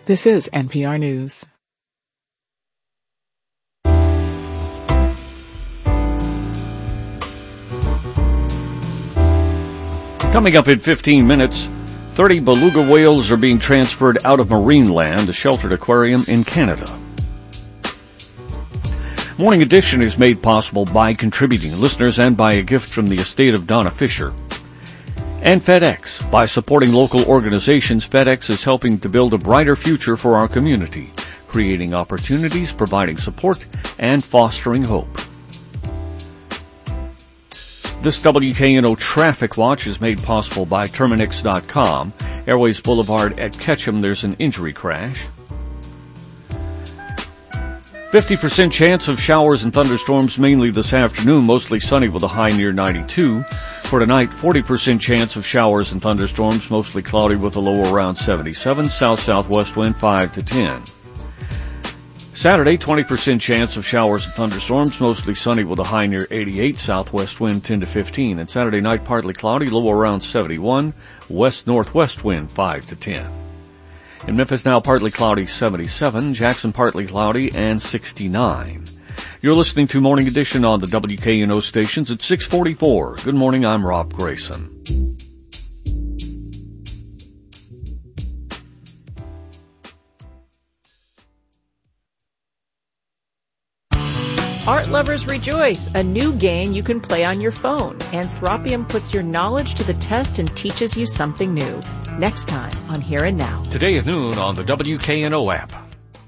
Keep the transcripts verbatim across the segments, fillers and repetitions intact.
This is N P R News. Coming up in fifteen minutes, thirty beluga whales are being transferred out of Marineland, a sheltered aquarium in Canada. Morning Edition is made possible by contributing listeners and by a gift from the estate of Donna Fisher. And FedEx. By supporting local organizations, FedEx is helping to build a brighter future for our community, creating opportunities, providing support, and fostering hope. This W K N O Traffic Watch is made possible by Terminix dot com. Airways Boulevard at Ketchum, there's an injury crash. fifty percent chance of showers and thunderstorms mainly this afternoon, mostly sunny with a high near ninety-two. For tonight, forty percent chance of showers and thunderstorms, mostly cloudy with a low around seventy-seven, south-southwest wind five to ten. Saturday, twenty percent chance of showers and thunderstorms, mostly sunny with a high near eighty-eight, southwest wind ten to fifteen. And Saturday night, partly cloudy, low around seventy-one, west-northwest wind five to ten. In Memphis now, partly cloudy, seventy-seven, Jackson partly cloudy, and sixty-nine. You're listening to Morning Edition on the W K N O stations at six forty-four. Good morning, I'm Rob Grayson. Art lovers rejoice! A new game you can play on your phone. Anthropium puts your knowledge to the test and teaches you something new. Next time on Here and Now. Today at noon on the W K N O app.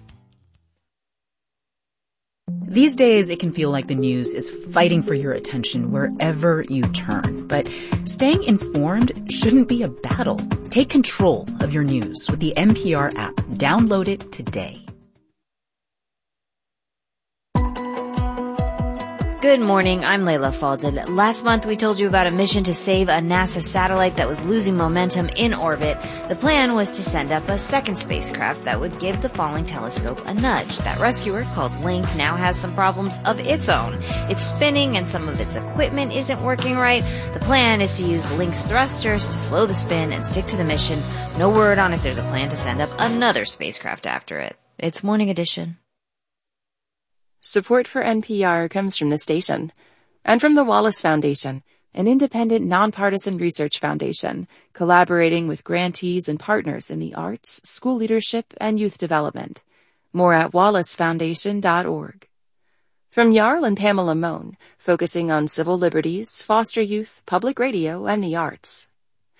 These days, it can feel like the news is fighting for your attention wherever you turn. But staying informed shouldn't be a battle. Take control of your news with the N P R app. Download it today. Good morning, I'm Layla Falded. Last month we told you about a mission to save a NASA satellite that was losing momentum in orbit. The plan was to send up a second spacecraft that would give the falling telescope a nudge. That rescuer, called Link, now has some problems of its own. It's spinning and some of its equipment isn't working right. The plan is to use Link's thrusters to slow the spin and stick to the mission. No word on if there's a plan to send up another spacecraft after it. It's Morning Edition. Support for N P R comes from the station and from the Wallace Foundation, an independent, nonpartisan research foundation collaborating with grantees and partners in the arts, school leadership, and youth development. More at wallace foundation dot org. From Jarl and Pamela Mohn, focusing on civil liberties, foster youth, public radio, and the arts.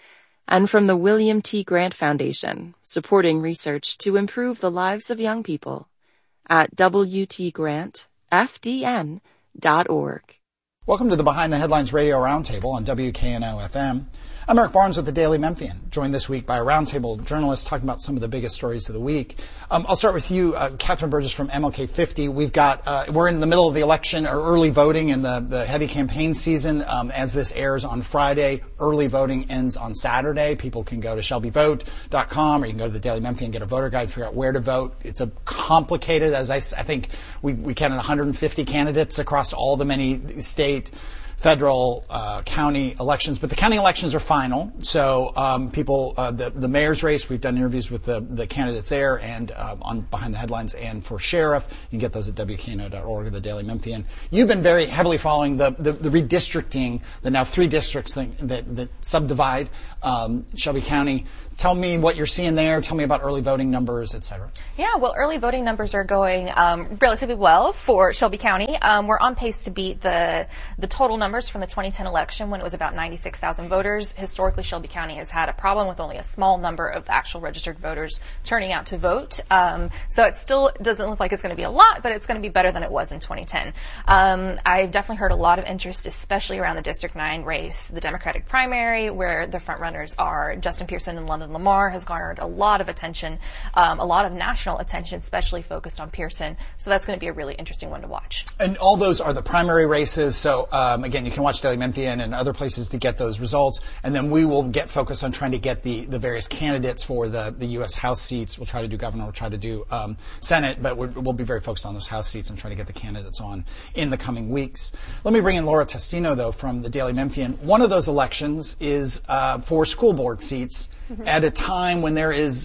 And from the William T. Grant Foundation, supporting research to improve the lives of young people. At w t grant f d n dot org. Welcome to the Behind the Headlines Radio Roundtable on W K N O F M. I'm Eric Barnes with the Daily Memphian, joined this week by a roundtable journalist talking about some of the biggest stories of the week. Um, I'll start with you, uh, Catherine Burgess from M L K fifty. We've got, uh, we're in the middle of the election or early voting in the, the heavy campaign season. Um, as this airs on Friday, early voting ends on Saturday. People can go to shelby vote dot com or you can go to the Daily Memphian and get a voter guide, figure out where to vote. It's a complicated, as I, I think we, we counted one hundred fifty candidates across all the many state, federal, uh, county elections, but the county elections are final. So, um, people, uh, the, the mayor's race, we've done interviews with the, the candidates there and, uh, on Behind the Headlines and for sheriff. You can get those at w k n o dot org or the Daily Memphian. You've been very heavily following the, the, the redistricting, the now three districts that, that, that subdivide, um, Shelby County. Tell me what you're seeing there. Tell me about early voting numbers, et cetera. Yeah, well, early voting numbers are going um, relatively well for Shelby County. Um, we're on pace to beat the the total numbers from the twenty ten election when it was about ninety-six thousand voters. Historically, Shelby County has had a problem with only a small number of the actual registered voters turning out to vote. Um, so it still doesn't look like it's going to be a lot, but it's going to be better than it was in twenty ten. Um, I've definitely heard a lot of interest, especially around the District nine race, the Democratic primary, where the front runners are Justin Pearson and London Lamar, has garnered a lot of attention, um, a lot of national attention, especially focused on Pearson. So that's going to be a really interesting one to watch. And all those are the primary races. So, um, again, you can watch Daily Memphian and other places to get those results. And then we will get focused on trying to get the, the various candidates for the, the U S House seats. We'll try to do governor, we'll try to do um, Senate, but we're, we'll be very focused on those House seats and try to get the candidates on in the coming weeks. Let me bring in Laura Testino, though, from the Daily Memphian. One of those elections is uh, for school board seats. Mm-hmm. At a time when there is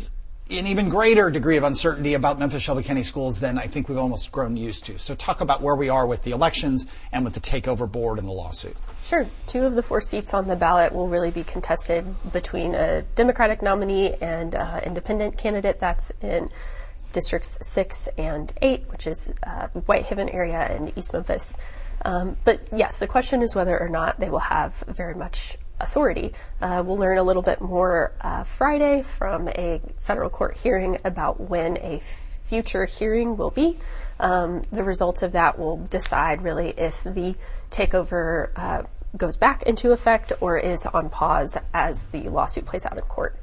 an even greater degree of uncertainty about Memphis Shelby County schools than I think we've almost grown used to. So talk about where we are with the elections and with the takeover board and the lawsuit. Sure. Two of the four seats on the ballot will really be contested between a Democratic nominee and uh, independent candidate. That's in districts six and eight, which is uh, Whitehaven area and East Memphis. Um, but yes, the question is whether or not they will have very much authority. Uh, we'll learn a little bit more uh, Friday from a federal court hearing about when a future hearing will be. Um, the results of that will decide really if the takeover uh, goes back into effect or is on pause as the lawsuit plays out in court.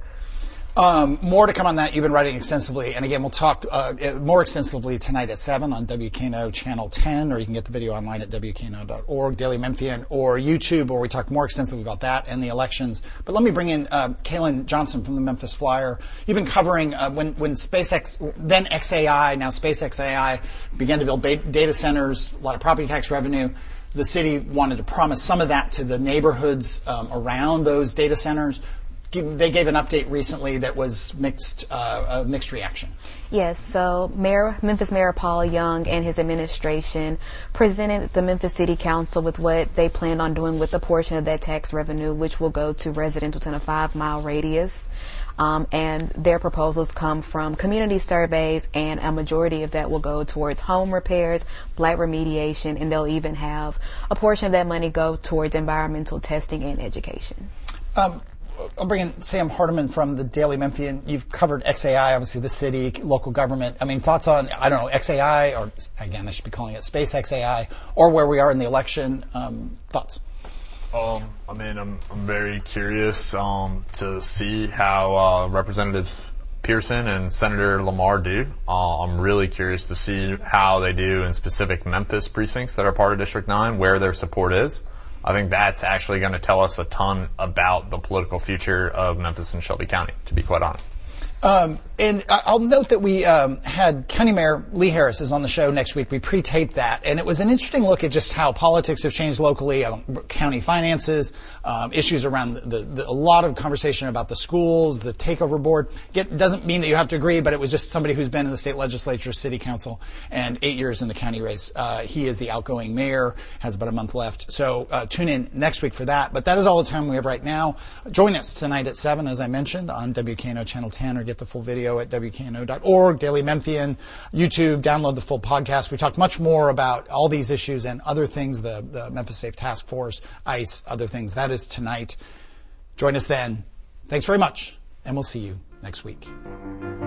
Um, more to come on that. You've been writing extensively. And again, we'll talk uh, more extensively tonight at seven on W K N O Channel ten, or you can get the video online at W K N O dot org, Daily Memphian, or YouTube, where we talk more extensively about that and the elections. But let me bring in uh, Kaylin Johnson from the Memphis Flyer. You've been covering uh, when, when SpaceX, then X A I, now SpaceX A I, began to build ba- data centers, a lot of property tax revenue. The city wanted to promise some of that to the neighborhoods um, around those data centers. They gave an update recently that was mixed, uh, a mixed reaction. Yes, so Mayor, Memphis Mayor Paul Young and his administration presented the Memphis City Council with what they planned on doing with a portion of that tax revenue, which will go to residents within a five-mile radius. Um, and their proposals come from community surveys, and a majority of that will go towards home repairs, blight remediation, and they'll even have a portion of that money go towards environmental testing and education. Um, I'll bring in Sam Hardiman from the Daily Memphian. You've covered X A I, obviously the city, local government. I mean, thoughts on, I don't know, X A I, or again, I should be calling it SpaceX A I, or where we are in the election. Um, thoughts? Um, I mean, I'm, I'm very curious um, to see how uh, Representative Pearson and Senator Lamar do. Uh, I'm really curious to see how they do in specific Memphis precincts that are part of District nine, where their support is. I think that's actually going to tell us a ton about the political future of Memphis and Shelby County, to be quite honest. Um, and I'll note that we um, had County Mayor Lee Harris is on the show next week. We pre-taped that, and it was an interesting look at just how politics have changed locally, um, county finances, um, issues around the, the, the, a lot of conversation about the schools, the takeover board. It doesn't mean that you have to agree, but it was just somebody who's been in the state legislature, city council, and eight years in the county race. Uh, he is the outgoing mayor, has about a month left. So uh, tune in next week for that. But that is all the time we have right now. Join us tonight at seven, as I mentioned, on W K N O Channel ten, or get the full video at W K N O dot org, Daily Memphian, YouTube. Download the full podcast. We talked much more about all these issues and other things, the, the Memphis Safe Task Force, ICE, other things. That is tonight. Join us then. Thanks very much, and we'll see you next week.